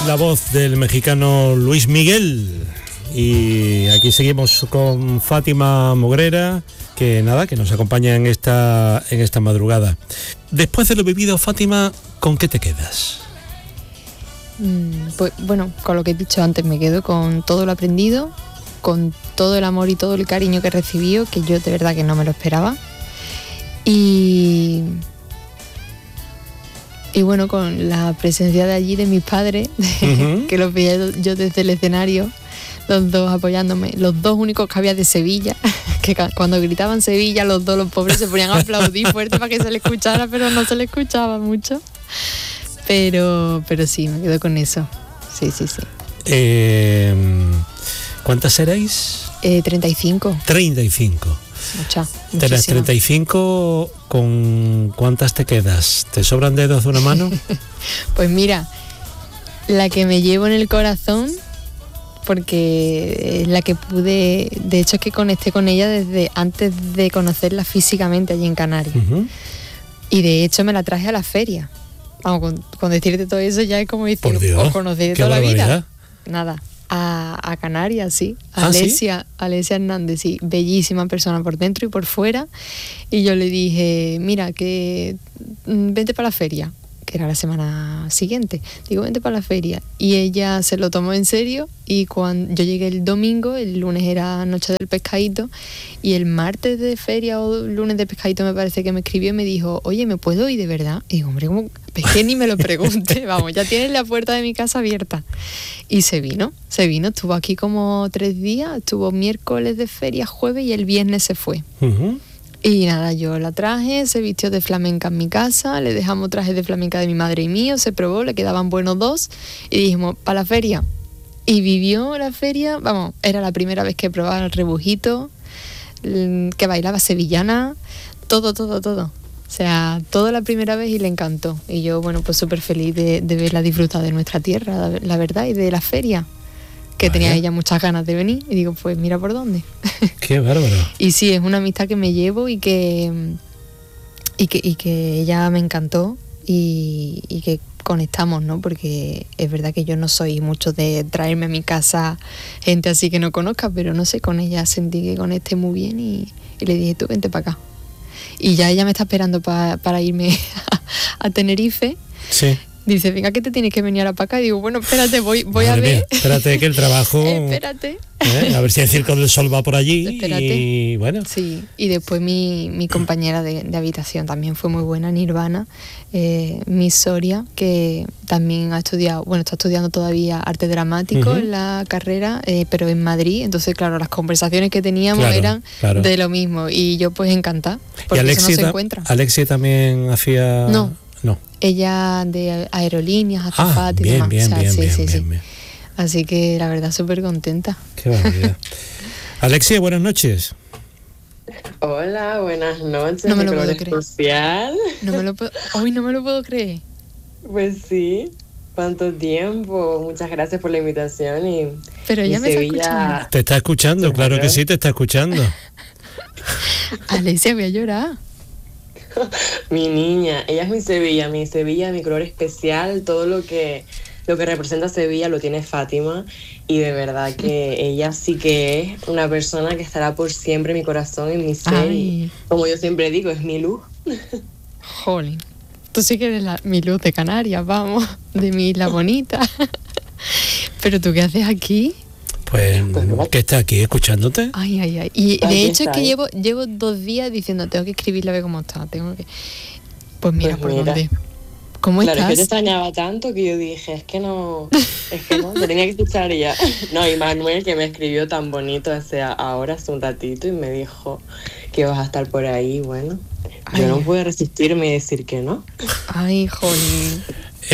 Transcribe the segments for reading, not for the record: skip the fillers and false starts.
La voz del mexicano Luis Miguel. Y aquí seguimos con Fátima Mogrera, que nos acompaña en esta madrugada. Después de lo vivido, Fátima, ¿con qué te quedas? Pues bueno, con lo que he dicho antes, me quedo con todo lo aprendido, con todo el amor y todo el cariño que he recibido, que yo de verdad que no me lo esperaba. Y bueno, con la presencia de allí de mis padres, que los veía yo desde el escenario, los dos apoyándome, los dos únicos que había de Sevilla, que cuando gritaban Sevilla, los pobres se ponían a aplaudir fuerte para que se le escuchara, pero no se le escuchaba mucho. Pero sí, me quedo con eso. Sí. ¿Cuántas seréis? 35. 35. De las 35, ¿con cuántas te quedas? ¿Te sobran dedos de una mano? Pues mira, la que me llevo en el corazón, porque es la que pude, de hecho es que conecté con ella desde antes de conocerla físicamente allí en Canarias. Y de hecho me la traje a la feria. Vamos, con decirte todo eso ya es como decir, os conocí de toda la vida. Nada. A Canarias, sí. Alesia Hernández, sí. Bellísima persona por dentro y por fuera. Y yo le dije, mira, que vente para la feria, que era la semana siguiente. Digo, vente para la feria. Y ella se lo tomó en serio. Y cuando yo llegué el domingo, el lunes era Noche del Pescadito, y el martes de feria o lunes de pescadito me parece que me escribió y me dijo, oye, ¿me puedo ir de verdad? Y digo, hombre, ¿cómo? Es que ni me lo pregunte, vamos, ya tienes la puerta de mi casa abierta. Y se vino, estuvo aquí como 3 días, estuvo miércoles de feria, jueves, y el viernes se fue. Y nada, yo la traje, se vistió de flamenca en mi casa, le dejamos trajes de flamenca de mi madre y mío, se probó, le quedaban buenos 2, y dijimos, para la feria. Y vivió la feria, vamos, era la primera vez que probaba el rebujito, que bailaba sevillana, todo. O sea, toda la primera vez, y le encantó. Y yo, bueno, pues súper feliz de verla disfrutar de nuestra tierra, la verdad, y de la feria, que tenía ella muchas ganas de venir. Y digo, pues mira por dónde. ¡Qué bárbaro! Y sí, es una amistad que me llevo y que ella me encantó y que conectamos, ¿no? Porque es verdad que yo no soy mucho de traerme a mi casa gente así que no conozca, pero no sé, con ella sentí que conecté muy bien y le dije, tú vente para acá. Y ya ella me está esperando para irme a Tenerife. Sí. Dice, venga, que te tienes que venir para acá. Y digo, bueno, espérate, voy a ver. Mía, espérate que el trabajo... Espérate. A ver si el Circo del Sol va por allí. Espérate. Y bueno. Sí, y después mi compañera de habitación también fue muy buena, Nirvana, Miss Soria, que también está estudiando todavía arte dramático en la carrera, pero en Madrid. Entonces, claro, las conversaciones que teníamos eran de lo mismo. Y yo pues encantada, porque Alexia, eso no se encuentra. ¿Alexia también hacía...? No. Ella de aerolíneas, azafata y demás. Bien. Así que la verdad súper contenta. Qué barbaridad. Alexia, buenas noches. Hola, buenas noches. No me lo puedo creer. Especial. Hoy no me lo puedo creer. Pues sí. ¿Cuánto tiempo? Muchas gracias por la invitación. Pero ella me está escuchando. Te está escuchando, claro que sí, te está escuchando. Alexia, voy a llorar. Mi niña, ella es mi Sevilla, mi color especial, todo lo que representa Sevilla lo tiene Fátima, y de verdad que ella sí que es una persona que estará por siempre en mi corazón, en mi ser. Y, como yo siempre digo, es mi luz. Jolín, tú sí que eres mi luz de Canarias, vamos, de mi isla bonita. Pero ¿tú qué haces aquí? Pues que está aquí escuchándote. Ay. Y de hecho es que llevo 2 días diciendo, tengo que escribirle a ver cómo está, Pues mira, ¿por dónde? ¿Cómo estás? Claro, es que te extrañaba tanto que yo dije, es que no, te tenía que escuchar ya. No, y Manuel, que me escribió tan bonito hace un ratito, y me dijo que vas a estar por ahí, bueno. Yo no pude resistirme y decir que no. Ay, jolín.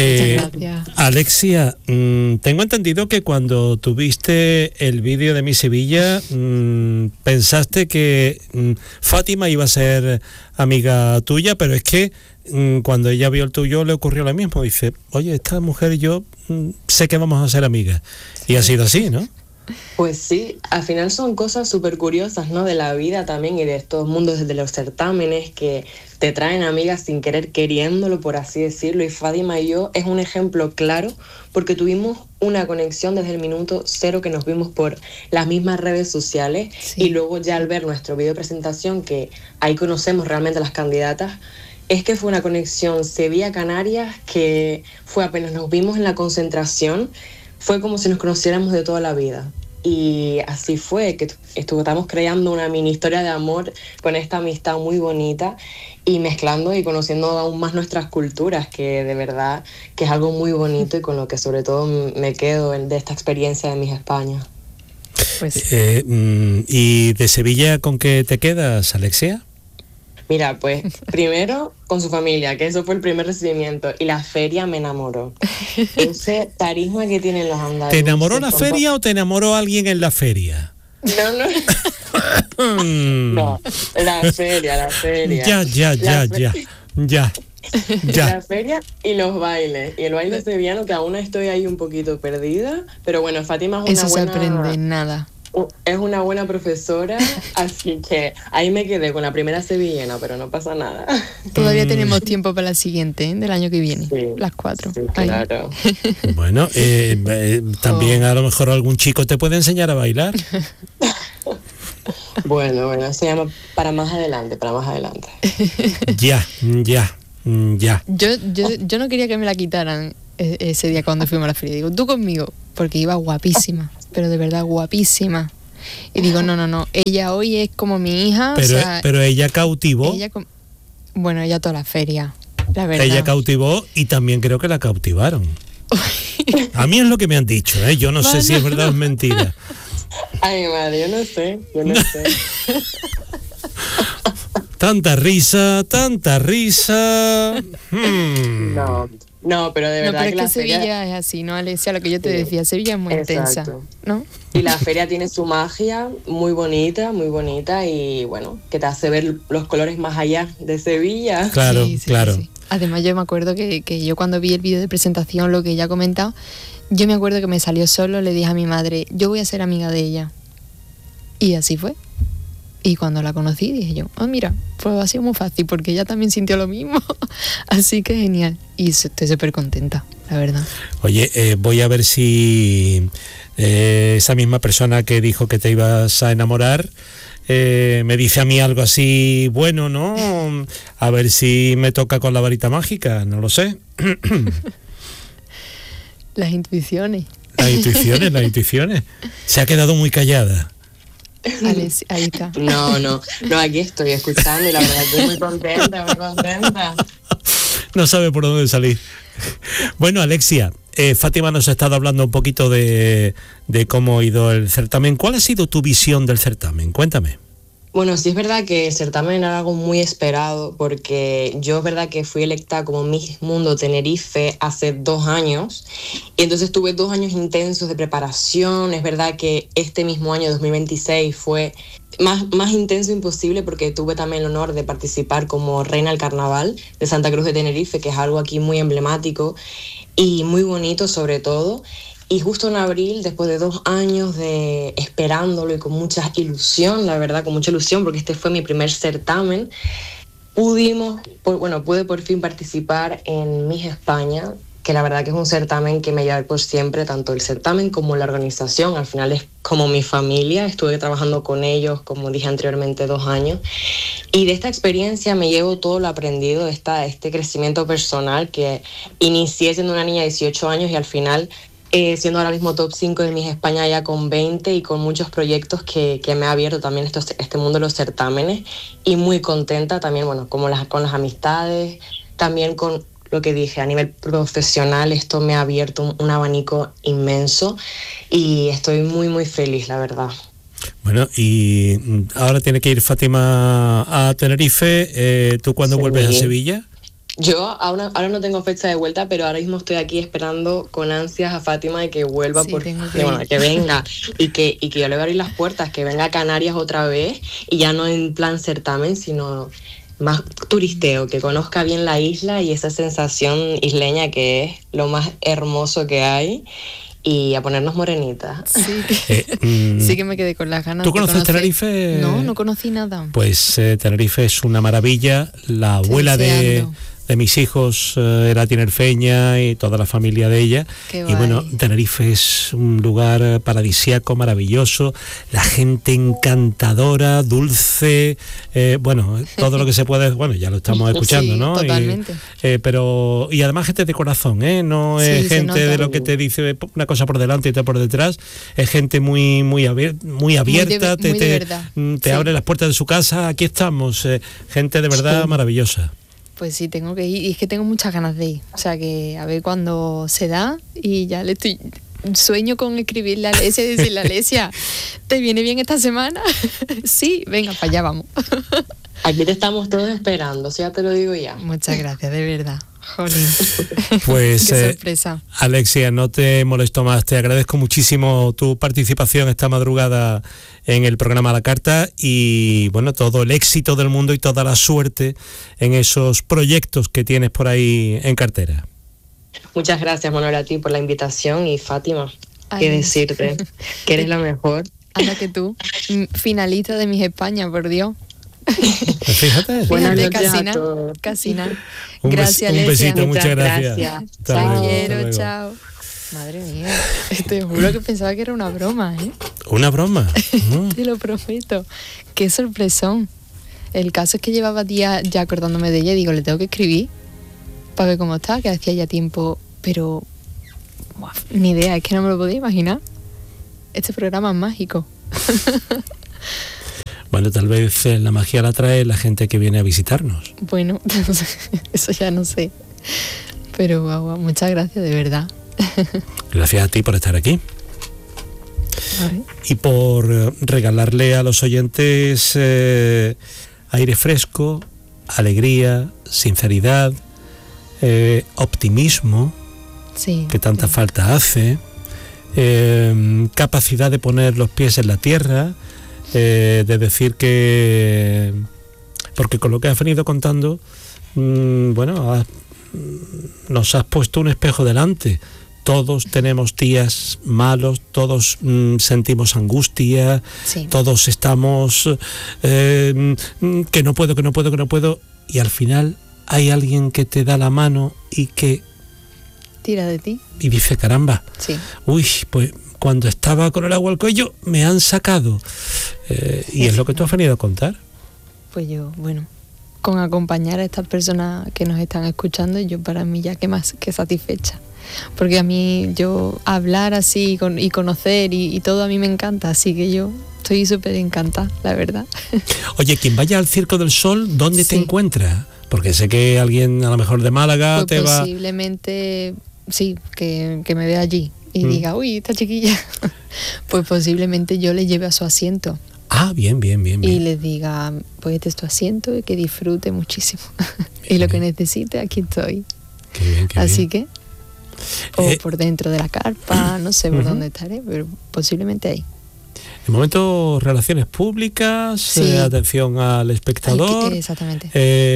Alexia, tengo entendido que cuando tuviste el vídeo de Mi Sevilla, pensaste que Fátima iba a ser amiga tuya, pero es que cuando ella vio el tuyo le ocurrió lo mismo. Dice, oye, esta mujer y yo sé que vamos a ser amigas. Y ha sido así, ¿no? Pues sí, al final son cosas súper curiosas, ¿no? De la vida también y de estos mundos de los certámenes que te traen amigas sin querer queriéndolo, por así decirlo. Y Fátima y yo es un ejemplo claro porque tuvimos una conexión desde el minuto cero que nos vimos por las mismas redes sociales y luego ya al ver nuestro video de presentación, que ahí conocemos realmente a las candidatas, es que fue una conexión Sevilla-Canarias que fue apenas nos vimos en la concentración, fue como si nos conociéramos de toda la vida. Y así fue, que estamos creando una mini historia de amor con esta amistad muy bonita y mezclando y conociendo aún más nuestras culturas, que de verdad que es algo muy bonito y con lo que sobre todo me quedo de esta experiencia de Miss España. Pues ¿y de Sevilla con qué te quedas, Alexia? Mira, pues primero con su familia, que eso fue el primer recibimiento, y la feria me enamoró. Ese carisma que tienen los andaluces. ¿Te enamoró la feria o te enamoró alguien en la feria? No, la feria. Ya. La feria y los bailes. Y el baile sevillano, que aún estoy ahí un poquito perdida, pero bueno, Fátima es una eso buena... se aprende en nada. Es una buena profesora, así que ahí me quedé con la primera sevillana, pero no pasa nada. Todavía tenemos tiempo para la siguiente, ¿eh? Del año que viene, Sí, las 4. Sí, claro. Bueno, también a lo mejor algún chico te puede enseñar a bailar. Bueno, se llama para más adelante. Ya. Yo no quería que me la quitaran ese día cuando fuimos a la feria. Digo, tú conmigo, porque iba guapísima, pero de verdad guapísima. Y digo, no, ella hoy es como mi hija. Pero ella cautivó. Bueno, ella toda la feria, la verdad. Ella cautivó y también creo que la cautivaron. A mí es lo que me han dicho, ¿eh? Yo no sé si es verdad o es mentira. Ay, madre, yo no sé. Tanta risa. No, pero de verdad pero que es que Sevilla es así, ¿no, Alexia? Lo que yo te decía, Sevilla es muy intensa, ¿no? Y la feria tiene su magia muy bonita y bueno, que te hace ver los colores más allá de Sevilla. Claro. Sí. Además yo me acuerdo que yo cuando vi el vídeo de presentación, lo que ella ha comentado, yo me acuerdo que me salió solo, le dije a mi madre, yo voy a ser amiga de ella. Y así fue. Y cuando la conocí dije yo, mira, pues ha sido muy fácil porque ella también sintió lo mismo. Así que genial. Y estoy súper contenta, la verdad. Oye, voy a ver si esa misma persona que dijo que te ibas a enamorar me dice a mí algo así bueno, ¿no? A ver si me toca con la varita mágica, no lo sé. Las intuiciones. Las intuiciones. Se ha quedado muy callada. Alex, ahí está. No, aquí estoy escuchando y la verdad estoy muy contenta. No sabe por dónde salir. Bueno, Alexia, Fátima nos ha estado hablando un poquito de cómo ha ido el certamen. ¿Cuál ha sido tu visión del certamen? Cuéntame. Bueno, sí es verdad que el certamen era algo muy esperado porque yo es verdad que fui electa como Miss Mundo Tenerife hace 2 años y entonces tuve 2 años intensos de preparación. Es verdad que este mismo año 2026 fue más intenso imposible porque tuve también el honor de participar como reina del carnaval de Santa Cruz de Tenerife, que es algo aquí muy emblemático y muy bonito sobre todo. Y justo en abril, después de 2 años de esperándolo y con mucha ilusión, la verdad, con mucha ilusión, porque este fue mi primer certamen, pude por fin participar en Miss España, que la verdad que es un certamen que me lleva por siempre, tanto el certamen como la organización. Al final es como mi familia, estuve trabajando con ellos, como dije anteriormente, 2 años. Y de esta experiencia me llevo todo lo aprendido, este crecimiento personal que inicié siendo una niña de 18 años y al final... siendo ahora mismo top 5 de Miss España ya con 20 y con muchos proyectos que me ha abierto también este mundo de los certámenes y muy contenta también, bueno, con las amistades, también con lo que dije, a nivel profesional esto me ha abierto un abanico inmenso y estoy muy muy feliz, la verdad. Bueno, y ahora tiene que ir Fátima a Tenerife, ¿tú cuándo vuelves a Sevilla? Yo ahora no tengo fecha de vuelta, pero ahora mismo estoy aquí esperando con ansias a Fátima de que vuelva, que venga y que yo le voy a abrir las puertas, que venga a Canarias otra vez y ya no en plan certamen, sino más turisteo, que conozca bien la isla y esa sensación isleña que es lo más hermoso que hay. y a ponernos morenitas. Sí, sí que me quedé con las ganas. ¿Tú conoces Tenerife? No, no conocí nada. Pues Tenerife es una maravilla. La abuela de mis hijos era tinerfeña y toda la familia de ella. Qué y guay. bueno, Tenerife es un lugar paradisíaco, maravilloso, la gente encantadora, dulce, bueno, todo lo que se puede, bueno, ya lo estamos escuchando, sí, ¿no? Totalmente. Y además gente de corazón, no es Sí, gente de lo que te dice una cosa por delante y otra por detrás, es gente muy abierta, Muy de verdad. te abre las puertas de su casa, aquí estamos, gente de verdad maravillosa. Pues sí, tengo que ir, y es que tengo muchas ganas de ir. O sea que a ver cuándo se da, y ya le estoy... Sueño con escribirle a Alesia y decirle: Alesia, ¿te viene bien esta semana? Sí, venga, para allá vamos. Aquí te estamos todos esperando, eso ya te lo digo ya. Muchas gracias, de verdad. Jolín. Pues qué sorpresa. Alexia, no te molesto más, te agradezco muchísimo tu participación esta madrugada en el programa A la Carta, y bueno, todo el éxito del mundo y toda la suerte en esos proyectos que tienes por ahí en cartera. Muchas gracias, Manuel, a ti por la invitación, y Fátima, qué decirte, que eres la mejor. Anda que tú, finalista de Miss España, por Dios. Pues fíjate. Buenas noches casi a nada, todos. casi nada. Un Gracias, un Alesia. besito, muchas gracias. Gracias. Hasta luego, Te hasta quiero, luego. chao. Madre mía, te juro que pensaba que era una broma, ¿eh? ¿Una broma? Te lo prometo. Qué sorpresón. El caso es que llevaba días ya acordándome de ella y digo, le tengo que escribir para ver cómo está, que hacía ya tiempo, pero buah, ni idea, es que no me lo podía imaginar. Este programa es mágico. Bueno, tal vez la magia la trae la gente que viene a visitarnos. Bueno, eso ya no sé. Pero guau, muchas gracias, de verdad. Gracias a ti por estar aquí Ay, y por regalarle a los oyentes aire fresco, alegría, sinceridad, optimismo, sí. que tanta falta hace, capacidad de poner los pies en la tierra, de decir que... Porque con lo que has venido contando, bueno, nos has puesto un espejo delante. Todos tenemos días malos, todos sentimos angustia, Sí. todos estamos que no puedo, y al final hay alguien que te da la mano y que Tira de ti. y dice, caramba, Sí. uy, pues cuando estaba con el agua al cuello me han sacado, y es lo que tú has venido a contar. Pues yo, bueno, con acompañar a estas personas que nos están escuchando, yo para mí ya que más que satisfecha. Porque a mí, yo hablar así y conocer y todo a mí me encanta, así que yo estoy súper encantada, la verdad. Oye, quien vaya al Circo del Sol, ¿dónde te Sí. encuentra? Porque sé que alguien a lo mejor de Málaga Pues te va... posiblemente, sí, que me vea allí y diga, uy, esta chiquilla, pues posiblemente yo le lleve a su asiento Ah, bien. y les diga, pues este es tu asiento y que disfrute muchísimo. Y lo que necesite, aquí estoy. Qué bien. Así que, o Eh, por dentro de la carpa, no sé por dónde estaré, pero posiblemente ahí. De momento, relaciones públicas, Sí. atención al espectador, Exactamente.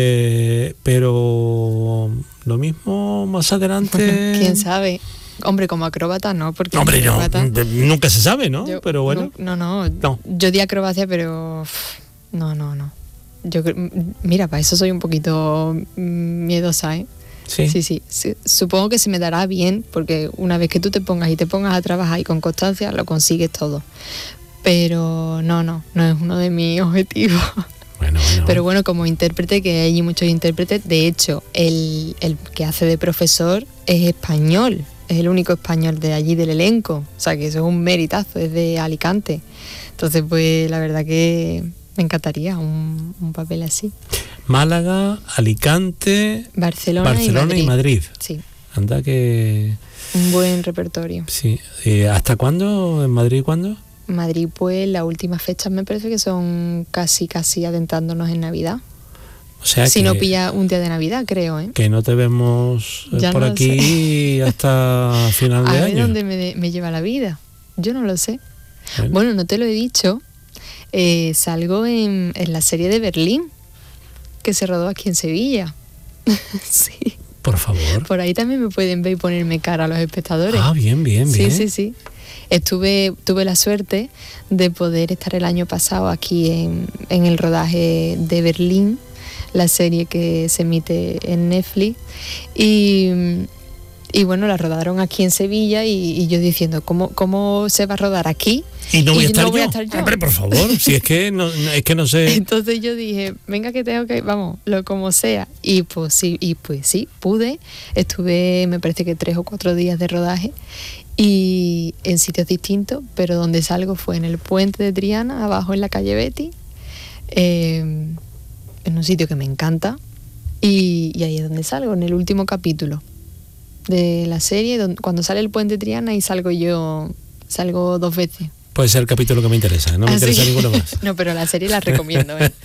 pero lo mismo más adelante... ¿Quién sabe? Hombre, como acróbata no, porque Hombre, no, acróbata, nunca se sabe, ¿no? yo- Pero bueno. No. Yo di acrobacia, pero no. Mira, para eso soy un poquito miedosa, ¿eh? Sí. Supongo que se me dará bien, porque una vez que tú te pongas a trabajar y con constancia, lo consigues todo. Pero no es uno de mis objetivos. Bueno. Pero bueno, como intérprete, que hay muchos intérpretes, de hecho, el que hace de profesor es español, es el único español de allí del elenco, o sea que eso es un meritazo, es de Alicante. Entonces, pues la verdad que me encantaría un papel así. Málaga, Alicante, Barcelona y Madrid. Sí, Anda que... un buen repertorio. Sí. ¿Hasta cuándo? ¿En Madrid cuándo? Madrid, pues las últimas fechas me parece que son casi adentrándonos en Navidad. O sea Si que, no pilla un día de Navidad, creo, ¿eh? que no te vemos Ya por no lo aquí hasta final de A ver año. dónde me lleva la vida. Yo no lo sé. Bueno. Bueno, no te lo he dicho. Salgo en la serie de Berlín, que se rodó aquí en Sevilla. Sí. Por favor. Por ahí también me pueden ver y ponerme cara a los espectadores. Ah, bien. Sí. Tuve la suerte de poder estar el año pasado aquí en el rodaje de Berlín, la serie que se emite en Netflix, y bueno, la rodaron aquí en Sevilla y yo diciendo, ¿cómo se va a rodar aquí? Y no voy a estar yo. Hombre, por favor, si es que no sé. Entonces yo dije, venga que tengo que, vamos, lo como sea. Y pues sí, pude. Estuve, me parece que 3 o 4 días de rodaje y en sitios distintos, pero donde salgo fue en el puente de Triana, abajo en la calle Betty, en un sitio que me encanta, y ahí es donde salgo, en el último capítulo de la serie, cuando sale el puente de Triana, y salgo 2 veces. Puede ser el capítulo que me interesa, no me interesa ninguno más. No, pero la serie la recomiendo, ¿eh?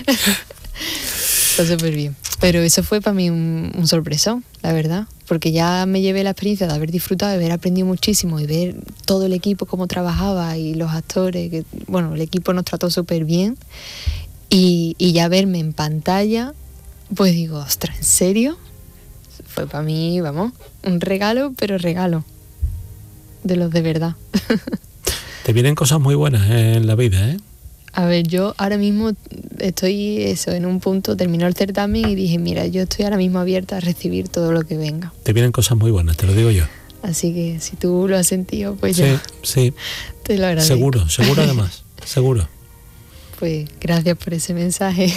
Está súper bien. Pero eso fue para mí un sorpresón, la verdad, porque ya me llevé la experiencia de haber disfrutado, de haber aprendido muchísimo y ver todo el equipo cómo trabajaba y los actores, que bueno, el equipo nos trató súper bien, y ya verme en pantalla, pues digo, ostras, ¿en serio? Fue para mí, vamos, un regalo, pero regalo de los de verdad. Te vienen cosas muy buenas en la vida, ¿eh? A ver, yo ahora mismo estoy en un punto, terminó el certamen y dije, mira, yo estoy ahora mismo abierta a recibir todo lo que venga. Te vienen cosas muy buenas, te lo digo yo. Así que si tú lo has sentido, pues sí. Te lo agradezco. Seguro además, seguro. Pues gracias por ese mensaje.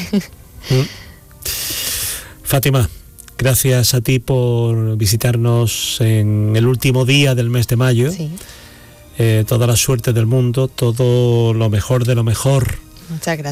Fátima, gracias a ti por visitarnos en el último día del mes de mayo. Sí. Toda la suerte del mundo, todo lo mejor de lo mejor. Muchas gracias.